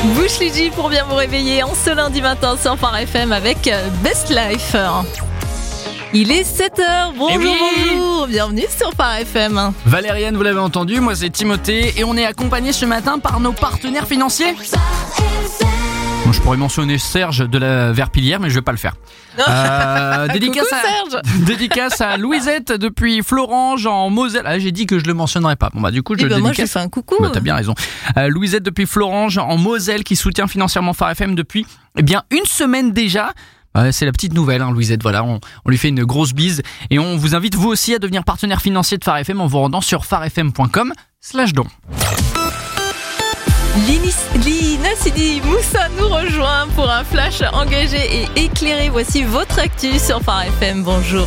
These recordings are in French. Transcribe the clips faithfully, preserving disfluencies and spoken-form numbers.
Bouche Ligi pour bien vous réveiller en ce lundi matin sur Phare F M avec Best Life. Il est sept heures, bonjour, oui. bonjour, bienvenue sur Phare F M. Valériane, vous l'avez entendu, moi c'est Timothée et on est accompagné ce matin par nos partenaires financiers. Bon, je pourrais mentionner Serge de la Verpillière, mais je vais pas le faire. Euh, dédicace, Coucou, à, Serge. dédicace à Louisette depuis Florange en Moselle. Ah, j'ai dit que je le mentionnerais pas. Bon bah du coup je Eh ben, moi je dédicace. fais un coucou. Bah, t'as bien raison. Euh, Louisette depuis Florange en Moselle qui soutient financièrement Phare F M depuis eh bien une semaine déjà. Euh, c'est la petite nouvelle, hein, Louisette. Voilà, on, on lui fait une grosse bise et on vous invite vous aussi à devenir partenaire financier de Phare F M en vous rendant sur pharefm point com slash don. Lina Sidi Moussa nous rejoint pour un flash engagé et éclairé. Voici votre actu sur Phare F M. Bonjour.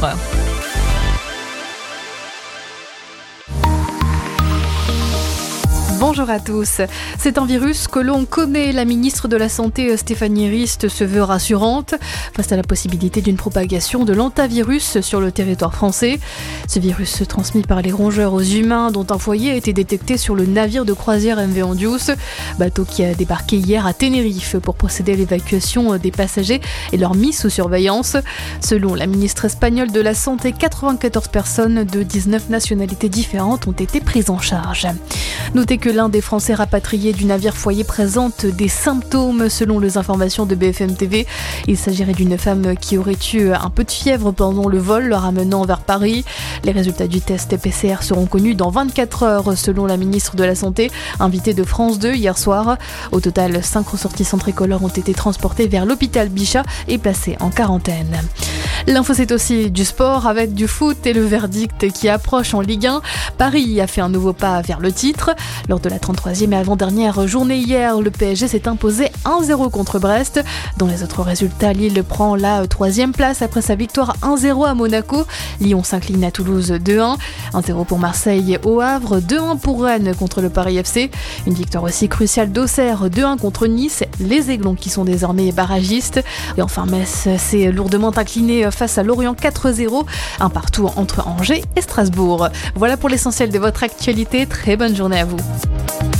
Bonjour à tous. C'est un virus que l'on connaît. La ministre de la Santé, Stéphanie Rist, se veut rassurante face à la possibilité d'une propagation de l'hantavirus sur le territoire français. Ce virus transmis par les rongeurs aux humains, dont un foyer a été détecté sur le navire de croisière M V Ondius, bateau qui a débarqué hier à Tenerife pour procéder à l'évacuation des passagers et leur mise sous surveillance. Selon la ministre espagnole de la Santé, quatre-vingt-quatorze personnes de dix-neuf nationalités différentes ont été prises en charge. Notez que l'un des Français rapatriés du navire foyer présente des symptômes selon les informations de B F M T V. Il s'agirait d'une femme qui aurait eu un peu de fièvre pendant le vol, le ramenant vers Paris. Les résultats du test P C R seront connus dans vingt-quatre heures selon la ministre de la Santé, invitée de France deux hier soir. Au total, cinq ressortissants tricolores ont été transportés vers l'hôpital Bichat et placés en quarantaine. L'info, c'est aussi du sport avec du foot et le verdict qui approche en Ligue un. Paris a fait un nouveau pas vers le titre. Lors de la trente-troisième et avant-dernière journée hier, le P S G s'est imposé un zéro contre Brest. Dans les autres résultats, Lille prend la troisième place après sa victoire un zéro à Monaco. Lyon s'incline à Toulouse deux un. un zéro pour Marseille au Havre, deux un pour Rennes contre le Paris F C. Une victoire aussi cruciale d'Auxerre, deux un contre Nice. Les Aiglons qui sont désormais barragistes. Et enfin, Metz s'est lourdement incliné face à Lorient quatre zéro. Un partout entre Angers et Strasbourg. Voilà pour l'essentiel de votre actualité. Très bonne journée à vous.